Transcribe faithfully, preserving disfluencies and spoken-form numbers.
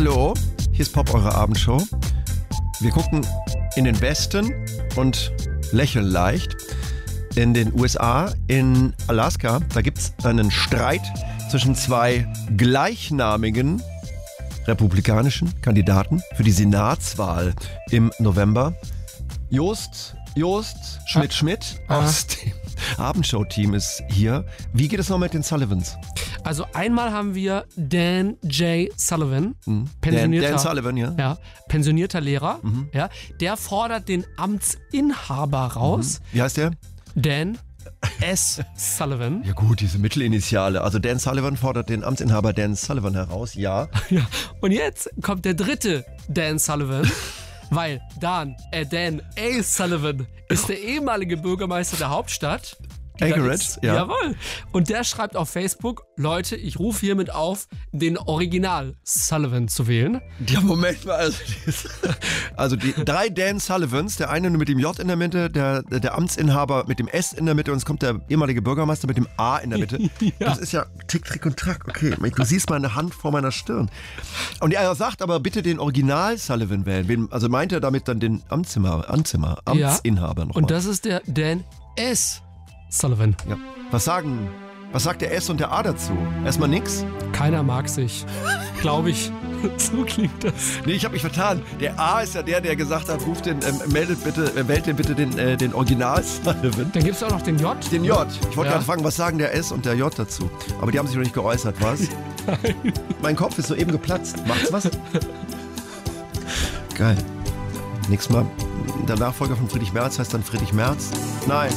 Hallo, hier ist Pop, eure Abendshow. Wir gucken in den Westen und lächeln leicht. In den U S A, in Alaska, da gibt es einen Streit zwischen zwei gleichnamigen republikanischen Kandidaten für die Senatswahl im November. Jost, Jost Schmidt-Schmidt aus dem Abendshow-Team ist hier. Wie geht es noch mit den Sullivans? Also einmal haben wir Dan J. Sullivan, Mhm. pensionierter, Dan, Dan Sullivan, ja. ja, pensionierter Lehrer. Mhm. Ja, der fordert den Amtsinhaber raus, Wie heißt der? Dan S. Sullivan. Ja gut, diese Mittelinitiale. Also Dan Sullivan fordert den Amtsinhaber Dan Sullivan heraus, ja. Ja. Und jetzt kommt der dritte Dan Sullivan, weil Dan, äh, Dan A. Sullivan ist der ehemalige Bürgermeister der Hauptstadt. Anchorage, ja. Jawohl. Und der schreibt auf Facebook, Leute, ich rufe hiermit auf, den Original Sullivan zu wählen. Ja, Moment mal. Also, also die drei Dan Sullivans, der eine mit dem J in der Mitte, der, der Amtsinhaber mit dem S in der Mitte und es kommt der ehemalige Bürgermeister mit dem A in der Mitte. Ja. Das ist ja Tick, Trick und Track. Okay, du siehst meine Hand vor meiner Stirn. Und er sagt aber bitte den Original Sullivan wählen. Wen, also meint er damit dann den Amtsinhaber, Amtsinhaber, Amtsinhaber noch Und mal. das ist der Dan S. Sullivan. Ja. Was sagen, was sagt der S und der A dazu? Erstmal nix? Keiner mag sich. Glaube ich. So klingt das. Nee, ich habe mich vertan. Der A ist ja der, der gesagt hat, ruft den, ähm, meldet bitte, äh, wählt den bitte den, äh, den Original Sullivan. Dann gibt es auch noch den J. Den J. Ich wollte Ja. gerade fragen, was sagen der S und der J dazu? Aber die haben sich noch nicht geäußert, was? Mein Kopf ist soeben geplatzt. Macht's was? Geil. Nächstes Mal, der Nachfolger von Friedrich Merz heißt dann Friedrich Merz. Nein.